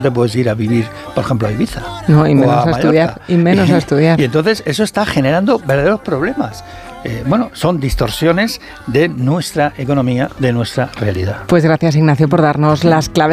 te puedes ir a vivir, por ejemplo, a Ibiza. No, y menos a estudiar. Y menos a estudiar. Y entonces eso está generando verdaderos problemas. Son distorsiones de nuestra economía, de nuestra realidad. Pues gracias, Ignacio, por darnos las claves